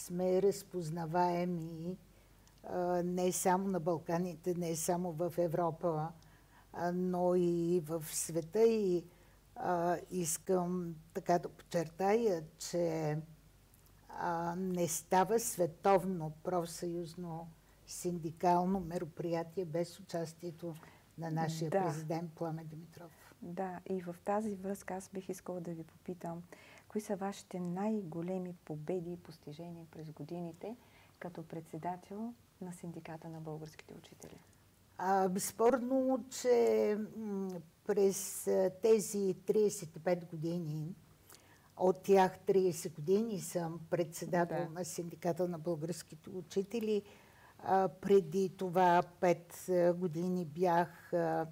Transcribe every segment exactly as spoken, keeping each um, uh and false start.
сме разпознаваеми не само на Балканите, не само в Европа, но и в света. И а, искам така да подчертая, че а, не става световно профсъюзно синдикално мероприятие без участието на нашия да. президент Пламен Димитров. Да, и в тази връзка аз бих искала да ви попитам, кои са вашите най-големи победи и постижения през годините като председател на Синдиката на българските учители? А, безспорно, че м- през тези тридесет и пет години, от тях тридесет години съм председател да. на Синдиката на българските учители. А, преди това пет години бях а,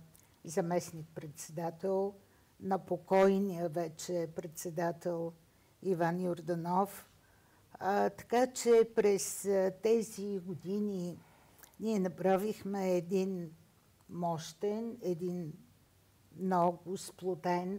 заместник-председател на покойния вече председател Иван Йорданов. А, така че през тези години ние направихме един мощен, един много сплотен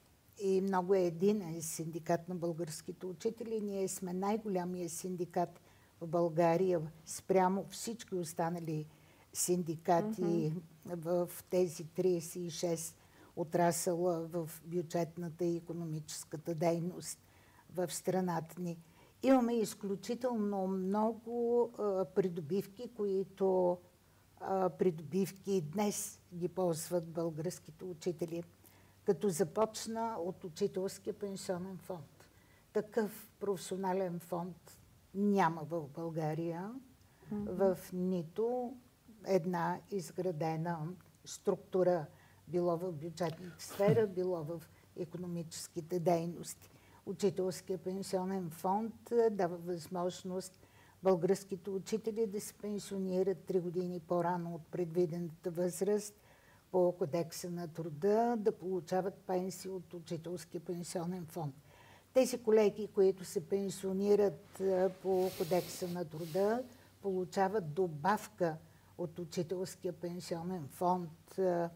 и много единен синдикат на българските учители. Ние сме най-голямия синдикат в България спрямо всички останали синдикати mm-hmm. в тези тридесет и шест отрасъла в бюджетната и икономическата дейност в страната ни. Имаме изключително много а, придобивки, които а, придобивки днес ги ползват българските учители. Като започна от Учителския пенсионен фонд. Такъв професионален фонд няма в България, mm-hmm. в нито една изградена структура, било в бюджетната сфера, било в икономическите дейности. Учителския пенсионен фонд дава възможност българските учители да се пенсионират три години по-рано от предвидената възраст по Кодекса на труда, да получават пенсии от Учителския пенсионен фонд. Тези колеги, които се пенсионират по Кодекса на труда, получават добавка от Учителския пенсионен фонд а,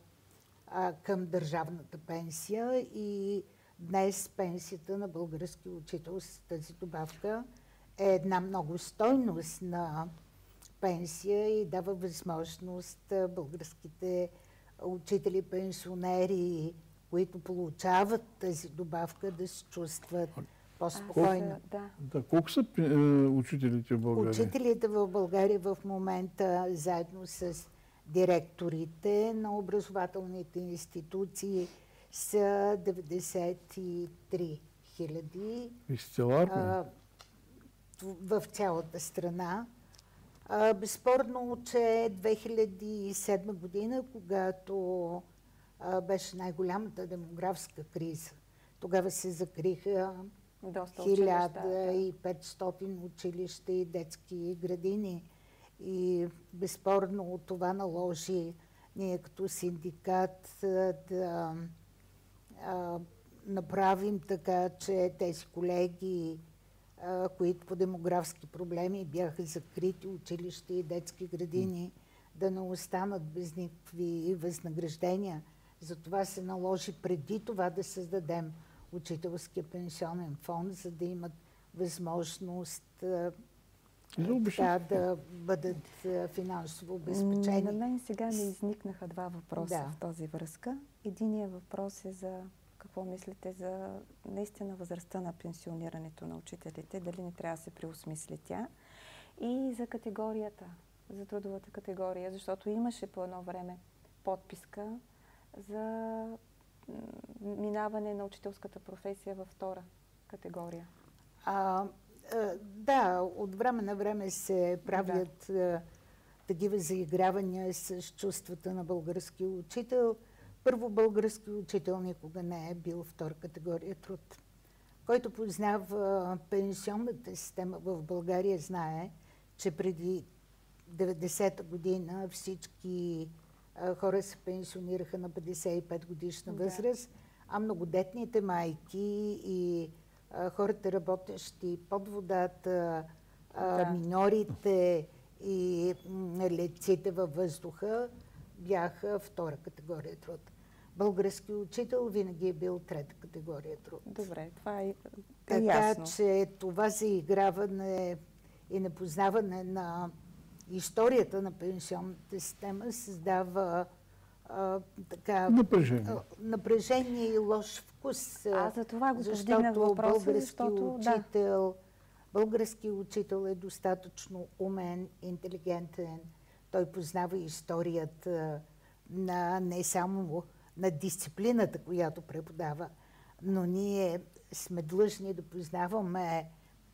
към държавната пенсия и днес пенсията на български учител с тази добавка е една много стойностна пенсия и дава възможност българските учители, пенсионери, които получават тази добавка, да се чувстват по-спокойно. Да. Да, колко са е, учителите в България? Учителите в България в момента, заедно с директорите на образователните институции, са деветдесет и три хиляди. Изцеларно? В цялата страна. А, безспорно, че две хиляди и седма година, когато а, беше най-голямата демографска криза, тогава се закриха хиляда и петстотин училища и детски градини. И безспорно това наложи ние като синдикат да а, направим така, че тези колеги, а, които по демографски проблеми бяха закрити училища и детски градини, да не останат без никакви възнаграждения. Затова се наложи преди това да създадем Учителския пенсионен фонд, за да имат възможност а, да, да бъдат финансово обезпечени. На мен сега ми изникнаха два въпроса да. в този връзка. Единият въпрос е за какво мислите за наистина възрастта на пенсионирането на учителите, дали не трябва да се преосмисли тя, и за категорията, за трудовата категория, защото имаше по едно време подписка за минаване на учителската професия във втора категория. А, Да, от време на време се правят да. такива заигравания с чувствата на български учител. Първо, български учител никога не е бил втора категория труд. Който познава пенсионната система в България, знае, че преди деветдесета година всички а, хора се пенсионираха на петдесет и пет годишна възраст, да. а многодетните майки и хората, работещи под водата, да. миньорите и летците във въздуха бяха втора категория труд. Български учител винаги е бил трета категория труд. Добре, това е, е така, ясно. Така че това заиграване и непознаване на историята на пенсионната система създава а, така, напрежение. напрежение и лош вкус. А за това го защото въпроса, български защото учител, да. български учител е достатъчно умен, интелигентен. Той познава историята на не само на дисциплината, която преподава, но ние сме длъжни да познаваме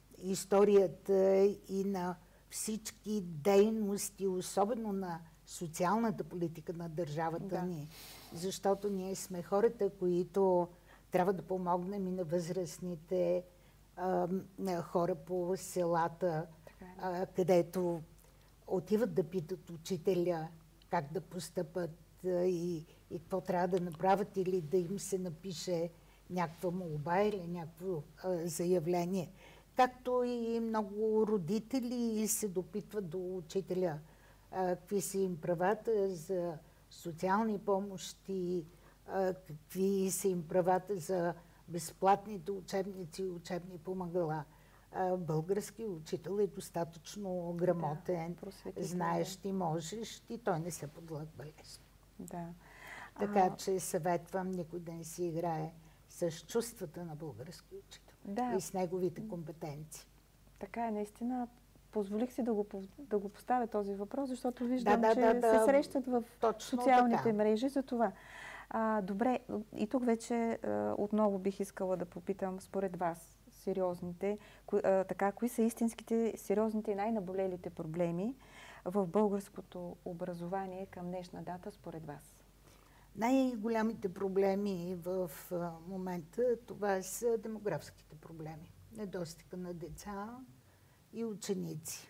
историята и на всички дейности, особено на социалната политика на държавата да. ни. Защото ние сме хората, които трябва да помогнем и на възрастните а, на хора по селата, а, където отиват да питат учителя как да постъпат а, и, и какво трябва да направят, или да им се напише някаква молба или някакво а, заявление. Както и много родители се допитват до учителя а, какви са им правата за социални помощи, а, какви са им правата за безплатните учебници и учебни помагала. А, български учител е достатъчно грамотен, да, знаеш, ти можеш, и той не се подлъгва лесно. Да. Така а... че съветвам никой да не си играе с чувствата на български учител. Да. И с неговите компетенции. Така е, наистина. Позволих си да го, да го поставя този въпрос, защото виждам, да, да, че да, се да, срещат в точно социалните така. мрежи за това. А, добре, и тук вече а, отново бих искала да попитам според вас, сериозните, кои, а, така, кои са истинските, сериозните и най-наболелите проблеми в българското образование към днешна дата според вас? Най-голямите проблеми в момента това са демографските проблеми. Недостига на деца и ученици.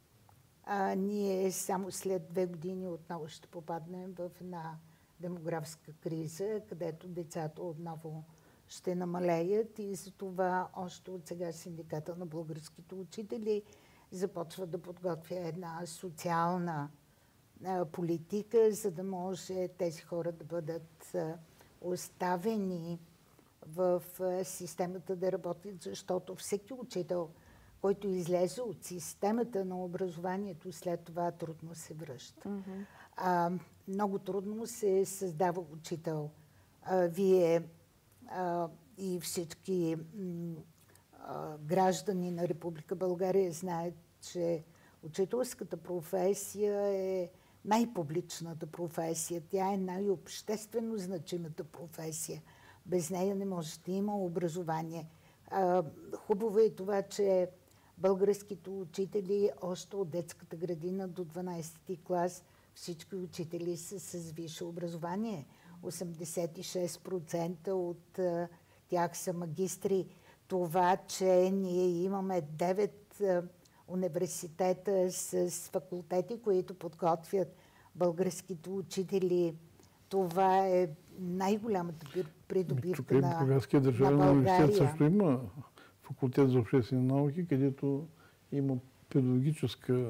А ние само след две години отново ще попаднем в една демографска криза, където децата отново ще намалеят, и за това още от сега Синдиката на българските учители започва да подготвя една социална политика, за да може тези хора да бъдат оставени в системата да работят, защото всеки учител, който излезе от системата на образованието, след това трудно се връща. Mm-hmm. А, много трудно се създава учител. А, вие а, и всички м, а, граждани на Република България знаят, че учителската професия е най-публичната професия. Тя е най-обществено значимата професия. Без нея не може да има образование. А, хубаво е това, че българските учители още от детската градина до дванадесети клас всички учители са с висше образование. осемдесет и шест процента от а, тях са магистри. Това, че ние имаме девет а, университета с факултети, които подготвят българските учители, това е най-голямата придобивка на, на Бургаския държавен университет също има факултет за обществени науки, където има педагогическа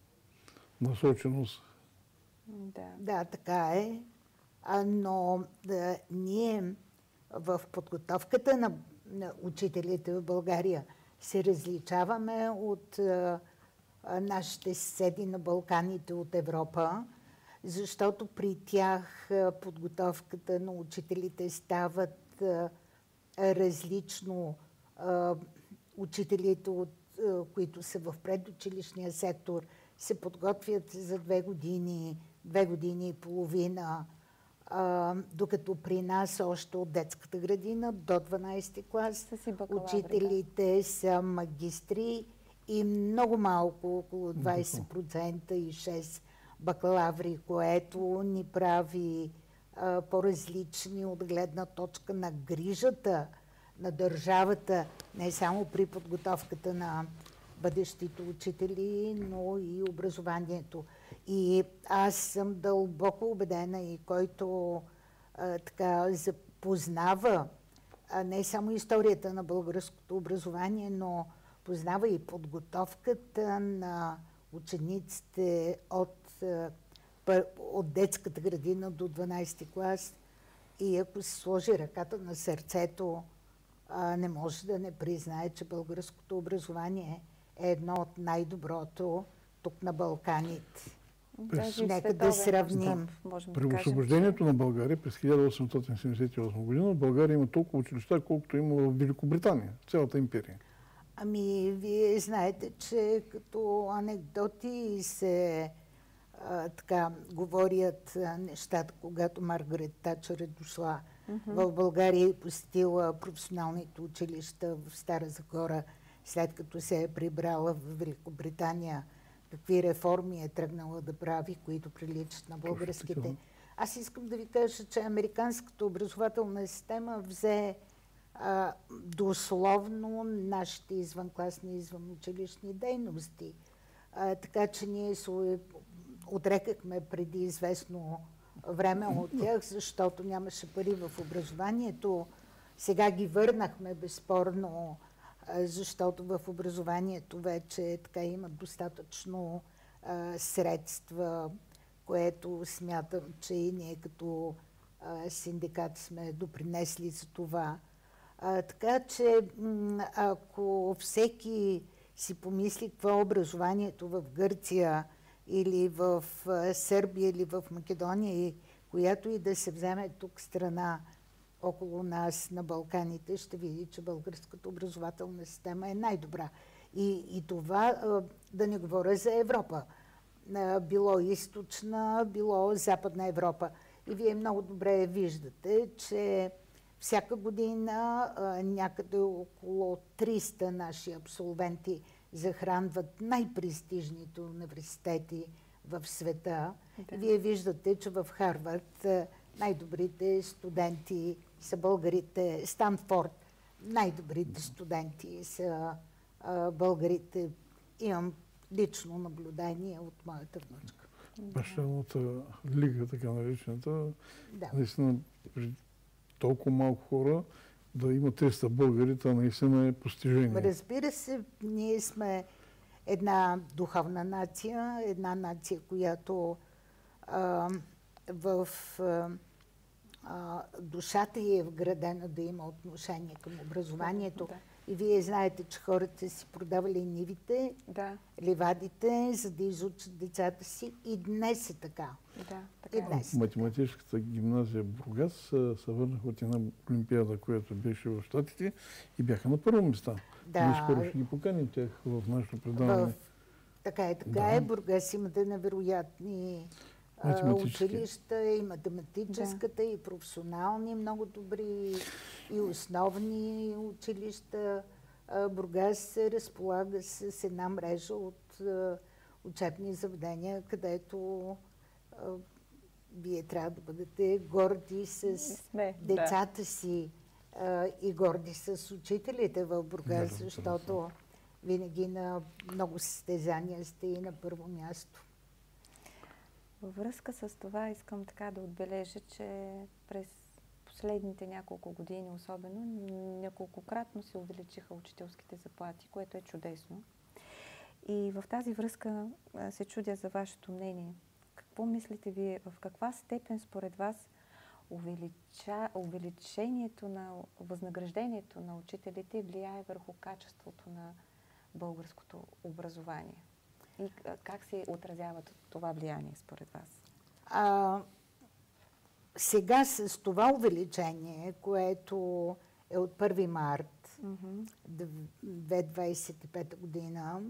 насоченост. Да, да, така е. А, но да, ние в подготовката на, на учителите в България се различаваме от а, а, нашите съседи на Балканите от Европа, защото при тях а, подготовката на учителите стават а, различно. А, учителите, от, а, които са в предучилищния сектор, се подготвят за две години, две години и половина, а, докато при нас още от детската градина до дванадесети клас учителите да. са магистри и много малко, около двадесет процента и шест бакалаври, което ни прави а, по-различни от гледна точка на грижата на държавата, не само при подготовката на бъдещите учители, но и образованието. И аз съм дълбоко убедена, и който а, така запознава а, не само историята на българското образование, но познава и подготовката на учениците от, а, от детската градина до дванадесети клас. И ако се сложи ръката на сърцето, а, не може да не признае, че българското образование е едно от най-доброто тук на Балканите. През... Нека да сравним. Да. При освобождението че... на България през хиляда осемстотин седемдесет и осма година България има толкова училища, колкото има в Великобритания, цялата империя. Ами, вие знаете, че като анекдоти се а, така говорят а, нещата, когато Маргарет Тачър е дошла mm-hmm. в България и посетила професионалните училища в Стара Загора, след като се е прибрала в Великобритания, какви реформи е тръгнала да прави, които приличат на българските. Аз искам да ви кажа, че американската образователна система взе а, дословно нашите извънкласни, извънучилищни дейности. А, така че ние се отрекахме преди известно време от тях, защото нямаше пари в образованието. Сега ги върнахме безспорно, защото в образованието вече така имат достатъчно а, средства, което смятам, че и ние като а, синдикат сме допринесли за това. А, така че м- ако всеки си помисли какво е образованието в Гърция или в а, Сърбия или в Македония, и която и да се вземе тук страна около нас на Балканите, ще види, че българската образователна система е най-добра. И, и това, да не говоря за Европа. Било източна, било западна Европа. И вие много добре виждате, че всяка година някъде около триста наши абсолвенти захранват най-престижните университети в света. Да. И вие виждате, че в Харвард най-добрите студенти са българите, Станфорд, най-добрите студенти са а, българите. Имам лично наблюдение от моята внучка. Бащаната лига, така наречената, да. Наистина при толкова малко хора да има триста българи, това наистина е постижение. Разбира се, ние сме една духовна нация, една нация, която а, в а, а, душата ѝ е вградена да има отношение към образованието. Да. И вие знаете, че хората си продавали нивите, да. ливадите, за да изучат децата си. И днес е така. Да, така и днес. Математическата гимназия Бургас се върнаха от една олимпиада, която беше в Щатите и бяха на първо места. Да. Ние скоро ще ги поканим тях в нашето предаване. В... Така е, така да. е. Бургас имате невероятни училища, и математическата, да. И професионални, много добри, и основни училища. Бургас се разполага с една мрежа от учебни заведения, където а, вие трябва да бъдете горди с Сме, децата да. си а, и горди с учителите в Бургас, да, защото винаги на много състезания сте и на първо място. Във връзка с това искам така да отбележа, че през последните няколко години особено няколкократно се увеличиха учителските заплати, което е чудесно. И в тази връзка се чудя за вашето мнение. Какво мислите вие, в каква степен според вас увелича, увеличението на възнаграждението на учителите влияе върху качеството на българското образование? И как се отразява това влияние според вас? А, сега с това увеличение, което е от първи март две хиляди двадесет и пета година,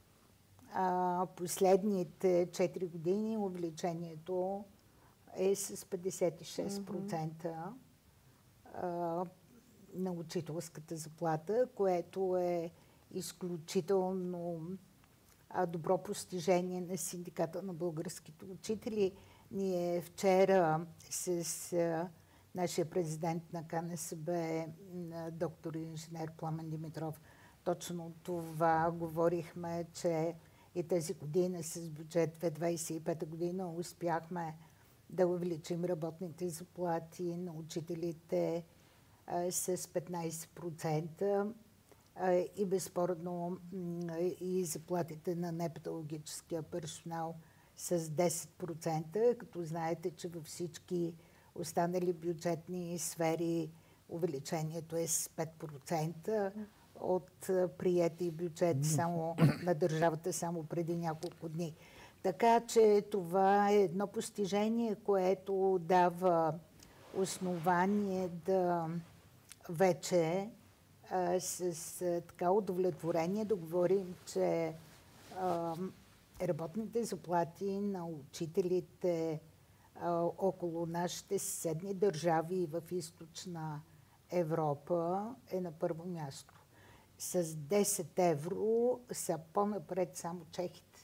а, последните четири години увеличението е с петдесет и шест процента mm-hmm. а, на учителската заплата, което е изключително а, добро постижение на синдиката на българските учители. Ние вчера с а, нашия президент на КНСБ, доктор инженер Пламен Димитров, точно това говорихме, че и тази година с бюджет две хиляди двадесет и пета година успяхме да увеличим работните заплати на учителите а, с петнадесет процента а, и безспорно и заплатите на непедагогическия персонал с десет процента, като знаете, че във всички останали бюджетни сфери увеличението е с пет процента. от приети бюджет само на държавата само преди няколко дни. Така че това е едно постижение, което дава основание да вече а, с, с така удовлетворение да говорим, че а, работните заплати на учителите а, около нашите съседни държави в източна Европа е на първо място. С десет евро са по-напред само чехите.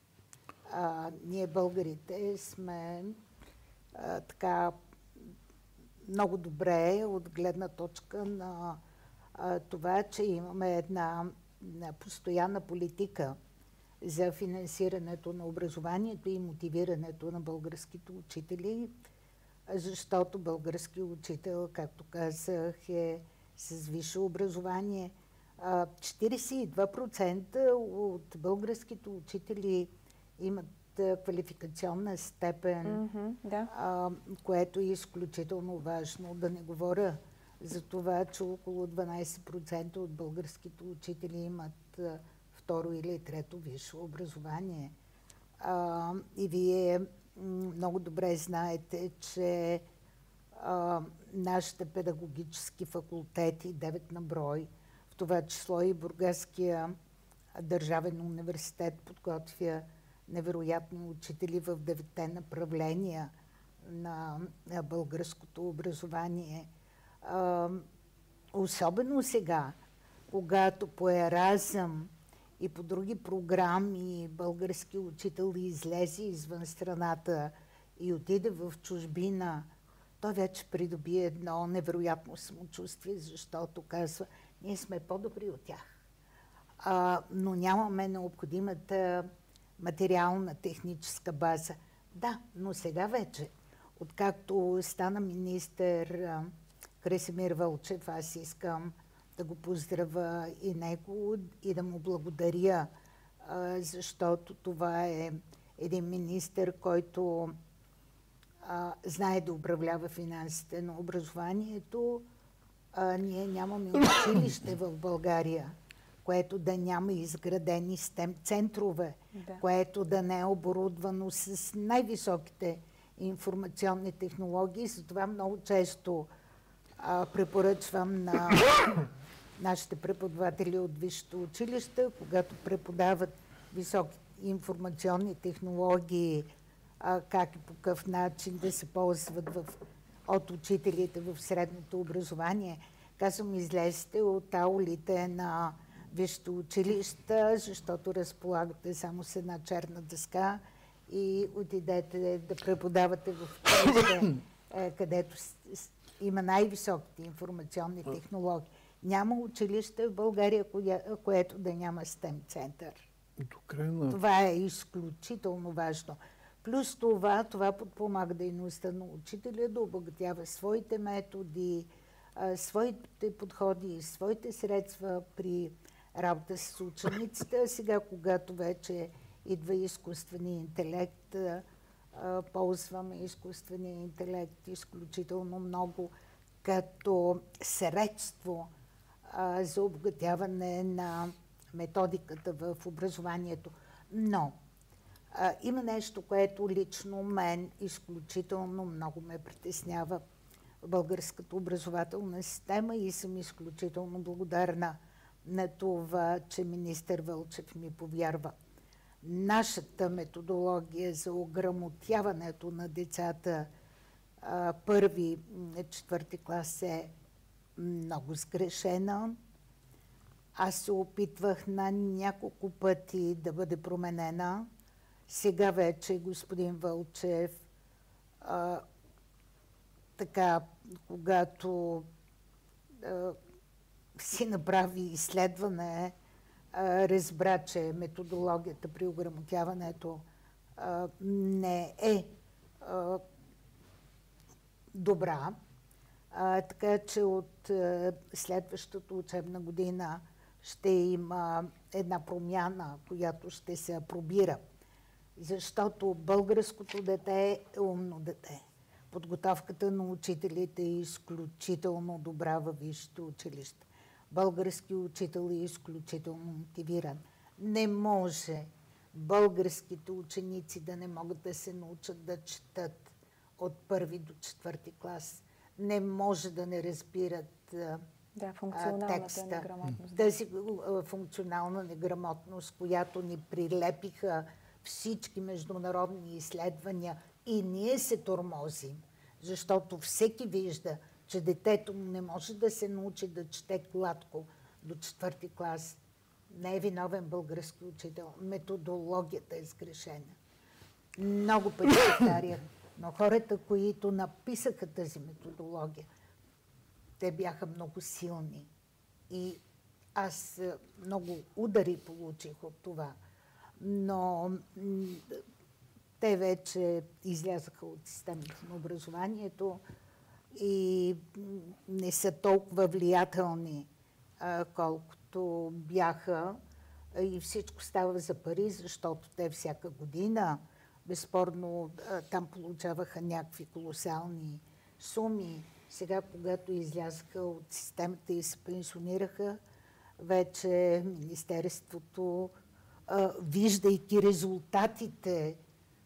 А, ние българите сме а, така много добре от гледна точка на а, това, че имаме една, една постоянна политика за финансирането на образованието и мотивирането на българските учители, защото български учител, както казах, е с висше образование. четиридесет и два процента от българските учители имат квалификационна степен, mm-hmm, да. а, което е изключително важно. Да не говоря за това, че около дванадесет процента от българските учители имат а, второ или трето висше образование. А, и вие много добре знаете, че а, нашите педагогически факултети, девет на брой, в това число и Бургаския държавен университет, подготвя невероятни учители в деветте направления на, на българското образование. А, особено сега, когато по Еразъм и по други програми български учител излезе извън страната и отиде в чужбина, той вече придоби едно невероятно самочувствие, защото казва, ние сме по-добри от тях. А, но нямаме необходимата материална техническа база. Да, но сега вече, откакто стана министър Красимир Вълчев, аз искам да го поздравя и него и да му благодаря, защото това е един министър, който а, знае да управлява финансите на образованието. А, ние нямаме училище в България, което да няма изградени стем центрове, да. Което да не е оборудвано с най-високите информационни технологии. Затова много често а, препоръчвам на нашите преподаватели от висшето училище, когато преподават високи информационни технологии, а, как и по какъв начин да се ползват в, от учителите в средното образование. Казвам, излезте от аулите на висшите училища, защото разполагате само с една черна дъска и отидете да преподавате в училище, където има най-високите информационни технологии. Няма училище в България, което да няма стем център. На... Това е изключително важно. Плюс това, това подпомага дейността на учителя да обогатява своите методи, своите подходи, своите средства при работа с учениците. А сега, когато вече идва изкуствения интелект, ползваме изкуствения интелект изключително много като средство а, за обогатяване на методиката в образованието. Но а, има нещо, което лично мен изключително много ме притеснява в българската образователна система и съм изключително благодарна на това, че министър Вълчев ми повярва. Нашата методология за ограмотяването на децата а, първи, четвърти клас е много сгрешена. Аз се опитвах на няколко пъти да бъде променена. Сега вече господин Вълчев а, така, когато а, си направи изследване, а, разбра, че методологията при ограмотяването а, не е а, добра. А, така че от а, следващата учебна година ще има една промяна, която ще се апробира. Защото българското дете е умно дете. Подготовката на учителите е изключително добра във висшето училище. български учител е изключително мотивиран. Не може българските ученици да не могат да се научат да четат от първи до четвърти клас. Не може да не разбират да, функционалната текста. неграмотност. Тази функционална неграмотност, която ни прилепиха всички международни изследвания и ние се тормозим, защото всеки вижда, че детето му не може да се научи да чете гладко до четвърти клас. Не е виновен български учител. Методологията е сгрешена. Много пъти повтарях, но хората, които написаха тази методология, те бяха много силни. И аз много удари получих от това. Но те вече излязаха от системата на образованието и не са толкова влиятелни, колкото бяха. И всичко става за пари, защото те всяка година, безспорно, там получаваха някакви колосални суми. Сега, когато излязаха от системата и се пенсионираха, вече Министерството, виждайки резултатите,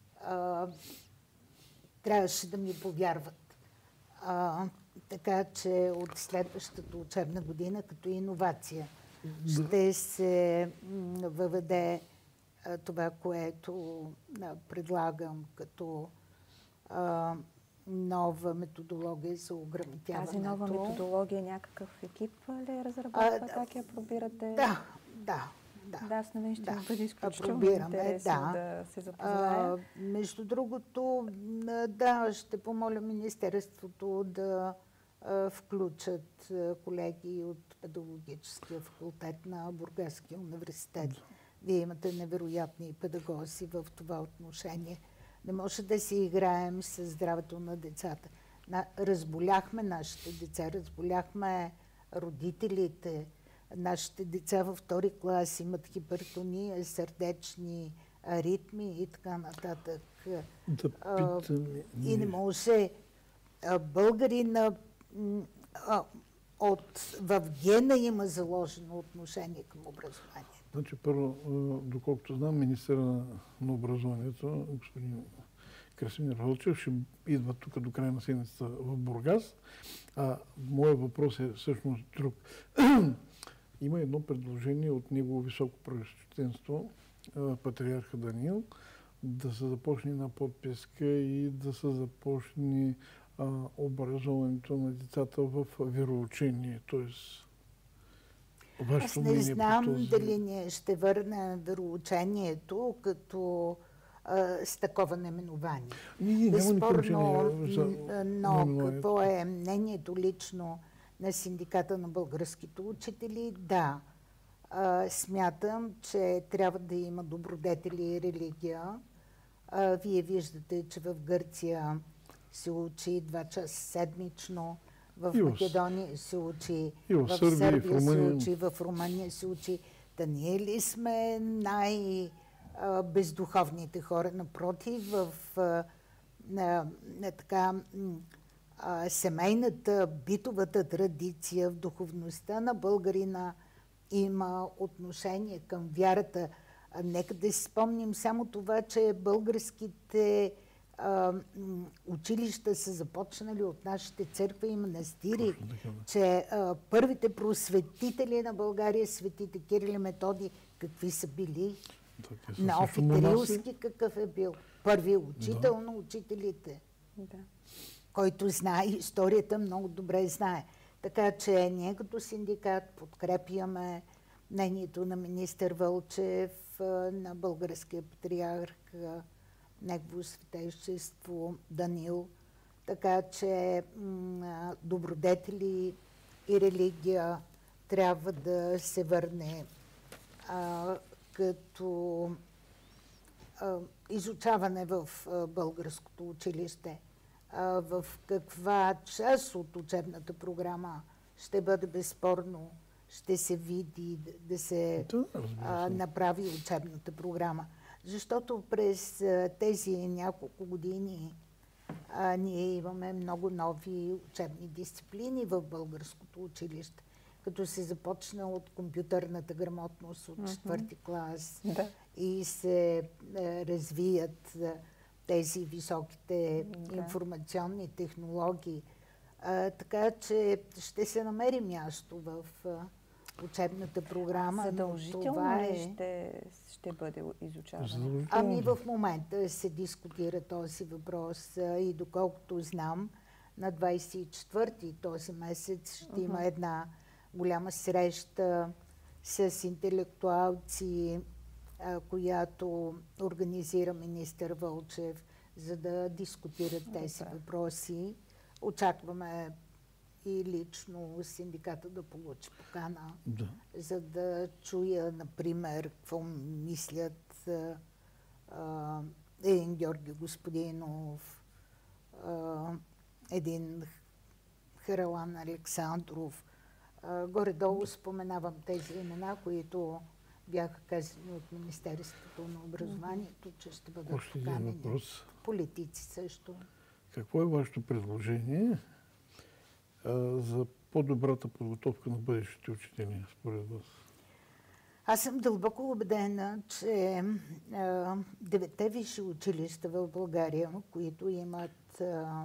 трябваше да ми повярват. А, така че от следващата учебна година, като иновация, ще се въведе а, това, което а, предлагам като а, нова методология за ограмотяването. Тази нова методология някакъв екип ли разработва? А, как я пробирате? Да, да. Да, да, с мен ще да, ми бъде изключително интересно да. да се запозная. А, между другото, да, ще помоля Министерството да а, включат а, колеги от педагогическия факултет на Бургаския университет. Да. Вие имате невероятни педагози в това отношение. Не може да си играем с здравето на децата. На, разболяхме нашите деца, разболяхме родителите. Нашите деца във втори клас имат хипертония, сърдечни аритми и така нататък. Да питам... И не може българина от, в гена има заложено отношение към образованието. Значи, първо, доколкото знам, министъра на образованието, господин Красимир Вълчев, ще идва тук до края на седмицата в Бургас. А моят въпрос е всъщност друг. Има едно предложение от негово високо превъзходителство, патриарха Даниил, да се започне на подписка и да се започне а, образованието на децата в вероучение. Тоест, аз не знам този... дали ние ще върнем вероучението като а, с такова наименование. Безспорно, но какво е мнението лично на Синдиката на българските учители? Да, а, смятам, че трябва да има добродетели и религия. А, вие виждате, че в Гърция се учи два часа седмично, в и Македония се учи, в, в Сърбия, Сърбия се учи, в Румъния се учи. Да ние ли сме най-бездуховните хора? Напротив, в а, на, на така а, семейната, битовата традиция, в духовността на българина има отношение към вярата. А, нека да си спомним само това, че българските а, училища са започнали от нашите църкви и манастири, че а, първите просветители на България, светите Кирил и Методий, какви са били? Наофи Кирилски какъв е бил? Първият учител да. на учителите, да. който знае историята, много добре знае. Така че ние като синдикат подкрепяме мнението на министър Вълчев, на българския патриарх, негово светейшество Даниил. Така че м- добродетели и религия трябва да се върне а, като а, изучаване в а, българското училище. А, в каква част от учебната програма ще бъде безспорно, ще се види да, да се а, направи учебната програма. Защото през а, тези няколко години а, ние имаме много нови учебни дисциплини в българското училище, като се започна от компютърната грамотност от четвърти клас да. и се е, развият е, тези високите да. информационни технологии. А, така че ще се намери място в а, учебната програма. Задължително това ли е... ще, ще бъде изучаване? Ами в момента се дискутира този въпрос а, и доколкото знам, на двадесет и четвърти този месец ще uh-huh. има една голяма среща с интелектуалци, а, която организира министър Вълчев, за да дискутират тези okay. въпроси. Очакваме и лично синдиката да получи покана, да. за да чуя, например, какво мислят а, един Георги Господинов, а, един Харалан Александров. А, горе-долу споменавам тези имена, които бяха казани от Министерството на образованието, че ще бъдат още един поканени. Въпрос. Политици също. Какво е вашето предложение а, за по-добрата подготовка на бъдещите учители, според вас? Аз съм дълбоко убедена, че а, деветте висши училища в България, които имат а,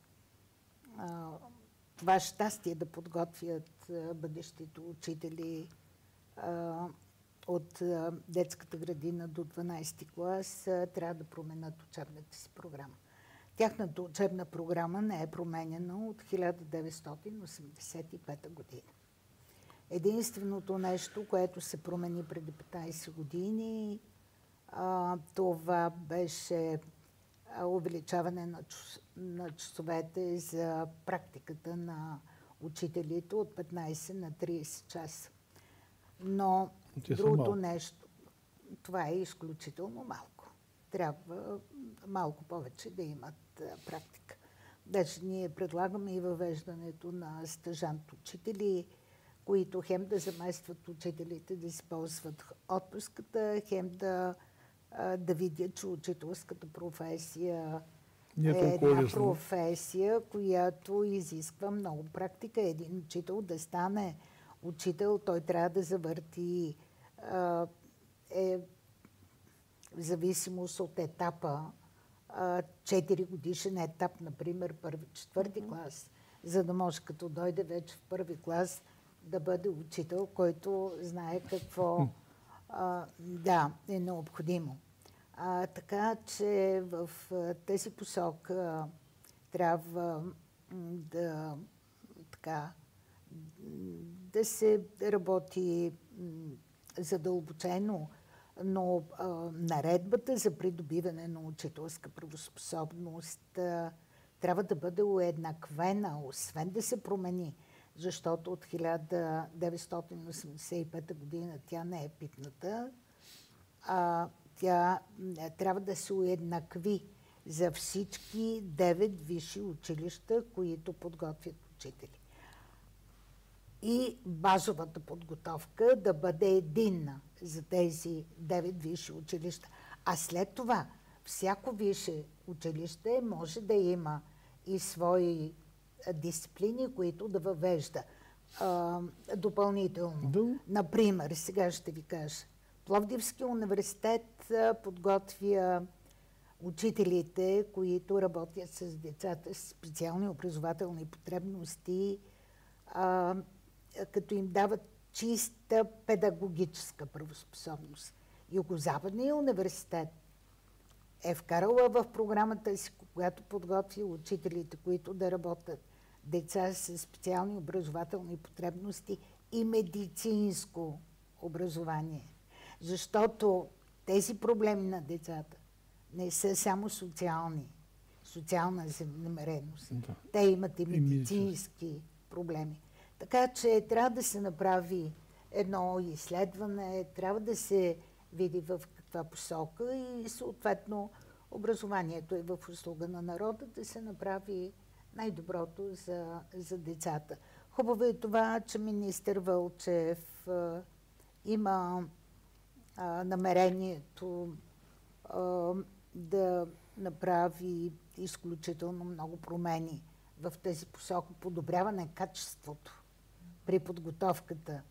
а, това щастие да подготвят а, бъдещите учители а, от а, детската градина до дванадесети клас, а, трябва да променят учебната си програма. Тяхната учебна програма не е променена от хиляда деветстотин осемдесет и пета година. Единственото нещо, което се промени преди петнадесет години, а, това беше увеличаване на, час, на часовете за практиката на учителите от петнадесет на тридесет часа. Но другото нещо, това е изключително малко. Трябва малко повече да имат а, практика. Даже ние предлагаме и въвеждането на стажант-учители, които хем да заместват учителите, да си ползват отпуската, хем да, а, да видят, че учителската професия е, е една професия, която изисква много практика. Един учител да стане учител, той трябва да завърти а, е, в зависимост от етапа, четири годишен етап, например, първи-четвърти mm-hmm. клас, за да може като дойде вече в първи клас да бъде учител, който знае какво а, да, е необходимо. А, така че в тези посока трябва да, така, да се работи задълбочено, но а, наредбата за придобиване на учителска правоспособност а, трябва да бъде уеднаквена, освен да се промени, защото от хиляда деветстотин осемдесет и пета година тя не е пипната, а тя а, трябва да се уеднакви за всички девет висши училища, които подготвят учители. И базовата подготовка да бъде единна за тези девет висши училища. А след това всяко висше училище може да има и свои дисциплини, които да въвежда а, допълнително. Да. Например, сега ще ви кажа, Пловдивския университет а, подготвя учителите, които работят с децата с специални образователни потребности, а, като им дават чиста педагогическа правоспособност. Югозападният университет е вкарала в програмата си, когато подготвя учителите, които да работят деца с специални образователни потребности и медицинско образование. Защото тези проблеми на децата не са само социални, социална намереност. Да. Те имат и медицински проблеми. Така че трябва да се направи едно изследване, трябва да се види в каква посока и съответно образованието е в услуга на народа, да се направи най-доброто за, за децата. Хубаво е това, че министър Вълчев а, има а, намерението а, да направи изключително много промени в тази посока, подобряване качеството при подготовката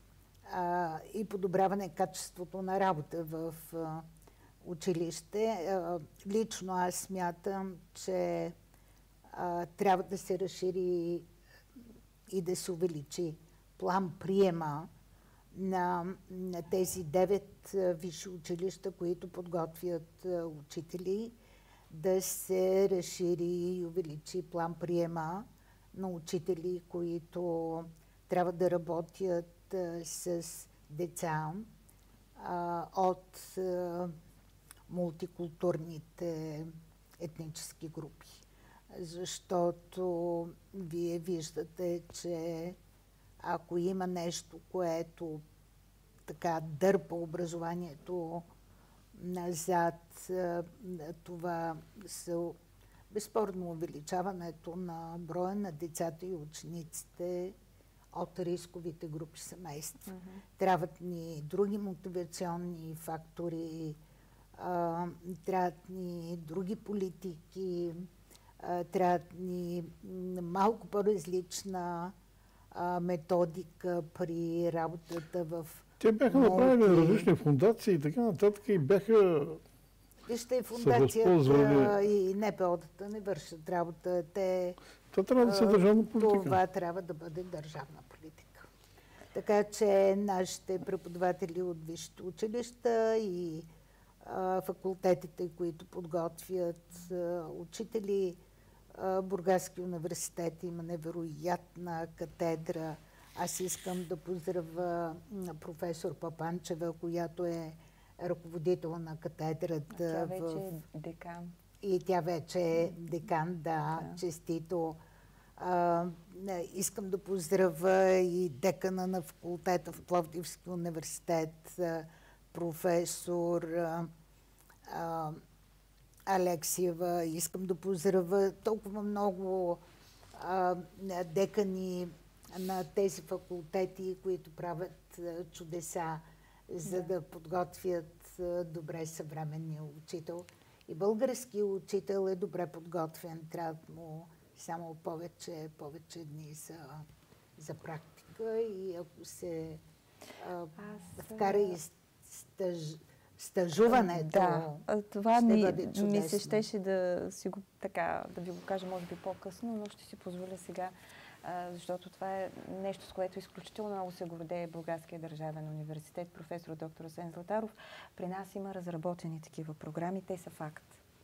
а, и подобряване качеството на работа в а, училище. А, лично аз смятам, че а, трябва да се разшири и да се увеличи план приема на, на тези девет висши училища, които подготвят а, учители, да се разшири и увеличи план приема на учители, които трябва да работят а, с деца а, от а, мултикултурните етнически групи. Защото вие виждате, че ако има нещо, което така дърпа образованието назад, това са безспорно увеличаването на броя на децата и учениците от рисковите групи семейства. Mm-hmm. Трябват ни други мотивационни фактори, а, трябват ни други политики, а, трябват ни малко по-различна а, методика при работата в... Те бяха мулти... направили различни фундации и така нататък и бяха... Вижте, и фундацията и Н П О-тата не вършат работа. Те, това трябва да се държавна политика. Това трябва да бъде държавна политика. Така че нашите преподаватели от висшите училища и а, факултетите, които подготвят а, учители, а, Бургаски университет има невероятна катедра. Аз искам да поздравя професор Папанчева, която е ръководител на катедрата. Тя вече в... е декан. И тя вече е декан, да, да. Честито. А, искам да поздравя и декана на факултета в Пловдивски университет, професор а, а, Алексиева. Искам да поздравя толкова много а, декани на тези факултети, които правят а, чудеса, за да, да подготвят а, добре съвременния учител. И български учител е добре подготвен. Трябва му само повече, повече дни за, за практика и ако се а, Аз... вкара и стъж, стъжуването, да, това ми, ми се щеше да, си го, така, да ви го кажа може би по-късно, но ще си позволя сега, а, защото това е нещо, с което изключително много се гордее Бургаския държавен университет, професор доктор Асен Златаров. При нас има разработени такива програми, те са факт.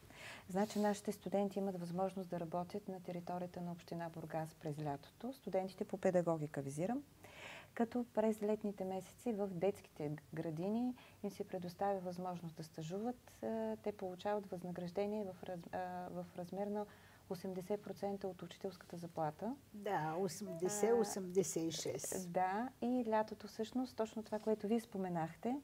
Значи нашите студенти имат възможност да работят на територията на община Бургас през лятото. Студентите по педагогика визирам. Като през летните месеци в детските градини им се предоставя възможност да стажуват. Те получават възнаграждение в, раз, в размер на осемдесет процента от учителската заплата. Да, осемдесет осемдесет и шест. Да, и лятото всъщност, точно това, което вие споменахте,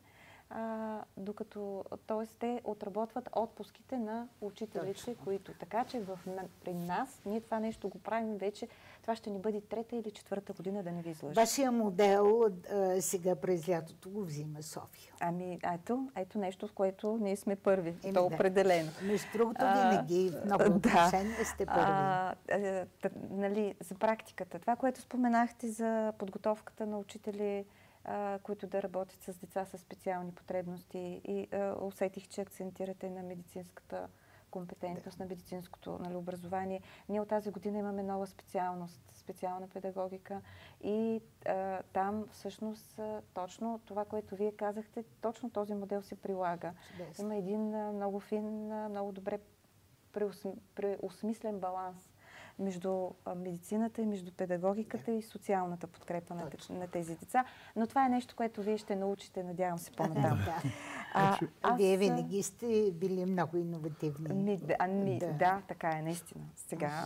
А, докато, т.е. те отработват отпуските на учителите, точно. Които така, че в, на, при нас ние това нещо го правим вече, това ще ни бъде трета или четвърта година, да не ви излъжа. Вашия модел а, сега през лятото го взима София. Ами, ето, ето нещо, в което ние сме първи. Еми, то да. Определено. Между другото, винаги в много отношения да. Сте първи. А, а, а, нали, за практиката. Това, което споменахте за подготовката на учители, които да работят с деца с специални потребности и а, усетих, че акцентирате на медицинската компетентност, да. На медицинското, нали, образование. Ние от тази година имаме нова специалност, специална педагогика и а, там всъщност а, точно това, което вие казахте, точно този модел се прилага. Чудесно. Има един а, много фин, а, много добре преосм... преосмислен баланс между медицината и между педагогиката, да. И социалната подкрепа на, на тези деца. Но това е нещо, което вие ще научите, надявам се, по-натам. Да. А, аз... Вие винаги сте били много иновативни. Ми, да, ми, да. Да, така е, наистина. Сега...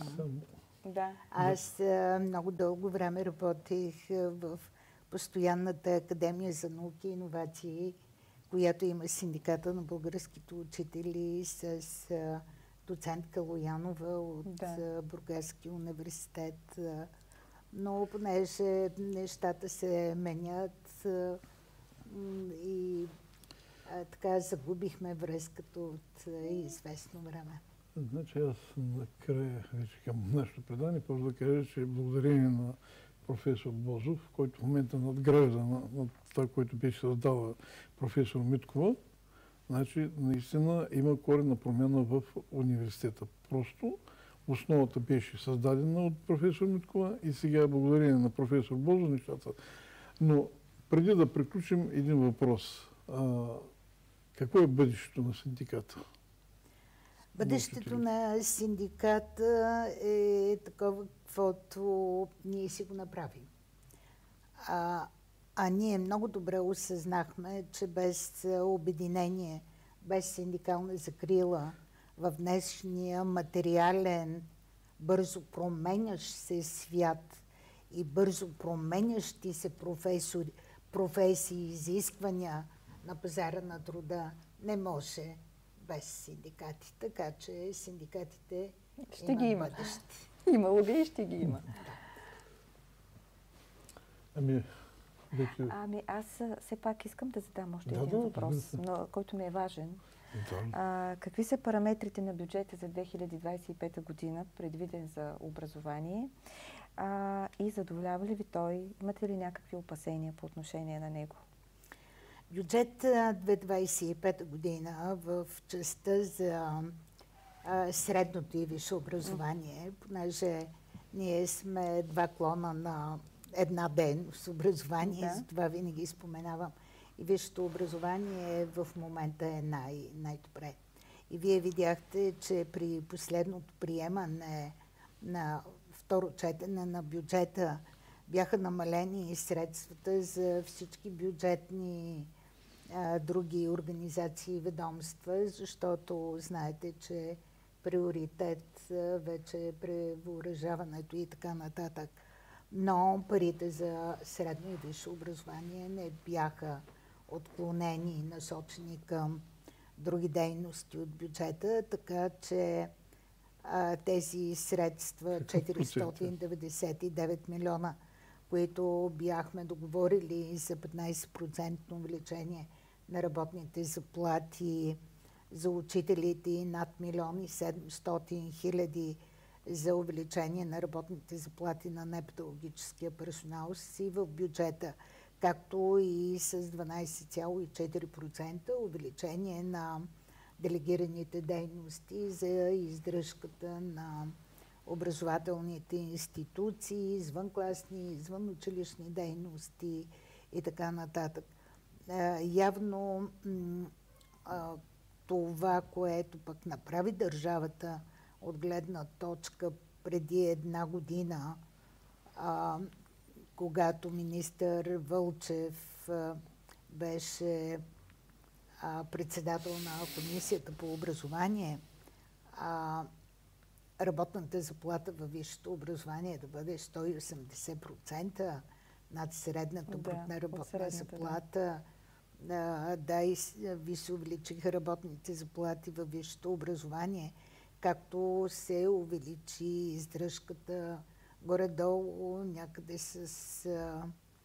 Да. Аз много дълго време работих в Постоянната академия за науки и иновации, която има синдиката на българските учители с доцент Калоянова от да. Бургаски университет. Но понеже нещата се менят и а, така загубихме връзката от известно време. Значи аз накрая вече към нашето предание, просто да кажа, че благодарение на професор Бозов, който в момента надгражда на, на това, което беше създала професор Миткова, значи наистина има коренна промяна в университета. Просто основата беше създадена от професор Миткова и сега благодарение на професор Бозов нещата. Но преди да приключим, един въпрос. А, какво е бъдещето на синдиката? Бъдещето на синдиката е такова, каквото ние си го направим. А, а ние много добре осъзнахме, че без обединение, без синдикална закрила в днешния материален, бързо променящ се свят и бързо променящи се професори, професии, изисквания на пазара на труда, не може без синдикати. Така че синдикатите ще имат ги има. бъдеще. Имало ги и ще ги има. Ами, вече... ами аз все пак искам да задам още да, един да, въпрос, да. но, който ми е важен. Да. А, какви са параметрите на бюджета за две хиляди двадесет и пета година, предвиден за образование? А, и задоволява ли ви той? Имате ли някакви опасения по отношение на него? Бюджет две хиляди двадесет и пета година в частта за а, средното и висше образование, понеже ние сме два клона на една дейност образование, Да. затова винаги споменавам. И висшето образование в момента е най- най-добре. И вие видяхте, че при последното приемане на второ четене на бюджета бяха намалени средствата за всички бюджетни а, други организации и ведомства, защото знаете, че приоритет а, вече е превъоръжаването и така нататък. Но парите за средно и висше образование не бяха отклонени и насочени към други дейности от бюджета, така че а, тези средства, четиристотин деветдесет и девет милиона, които бяхме договорили за петнадесет процента увеличение на работните заплати за учителите и над милион и седемстотин хиляди за увеличение на работните заплати на непедагогическия персонал си в бюджета, както и с дванадесет цяло и четири процента увеличение на делегираните дейности за издръжката на образователните институции, извънкласни, извънучилищни дейности и така нататък. Явно това, което пък направи държавата от гледна точка преди една година, а, когато министър Вълчев а, беше а, председател на Комисията по образование, а, работната заплата във висшето образование да бъде сто и осемдесет процента над средната брутна работна заплата. Да, да, и ви се увеличиха работните заплати във висшето образование, както се увеличи издръжката горе-долу някъде с а,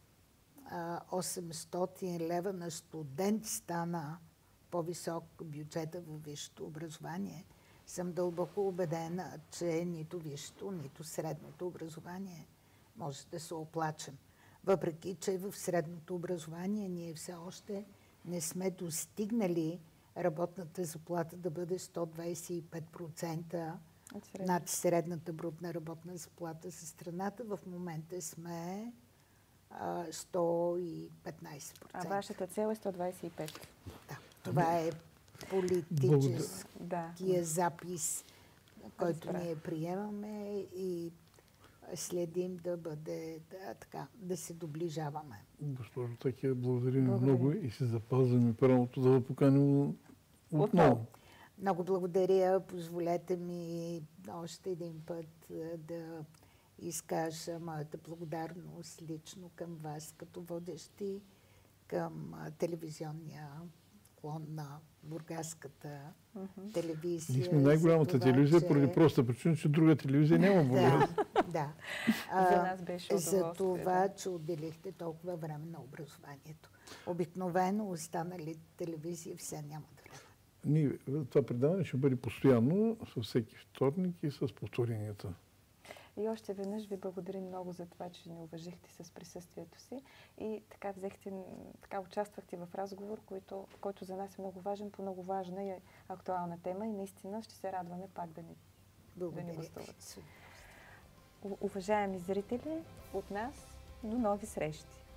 а, осемстотин лева на студент стана по-висок бюджета във висшето образование. Съм дълбоко убедена, че нито висшето, нито средното образование може да се оплачем. Въпреки че в средното образование ние все още не сме достигнали работната заплата да бъде сто двадесет и пет процента над средната брутна работна заплата за страната. В момента сме а, сто и петнадесет процента. А вашата цел е сто двадесет и пет? Да, това е политическия да. запис, който Разбира. ние приемаме и следим да бъде да, така, да се доближаваме. Госпожо Такия, благодарим много и си запазваме правото да ви поканим отново. Много благодаря. Позволете ми още един път да изкажа моята благодарност лично към вас, като водещи, към телевизионния клон на бургаската uh-huh. телевизия. Ние сме най-голямата това, телевизия, че... поради проста причина, че друга телевизия няма в Бургас. Да, да. А, за нас беше за това, че отделихте толкова време на образованието. Обикновено останали телевизии все нямат време. Ние, това предаване ще бъде постоянно, със всеки вторник и с повторенията. И още веднъж ви благодарим много за това, че ни уважихте с присъствието си и така взехте, така участвахте в разговор, който, който за нас е много важен, по много важна и актуална тема и наистина ще се радваме пак да ни, да ни гостуват. Уважаеми зрители, от нас до нови срещи!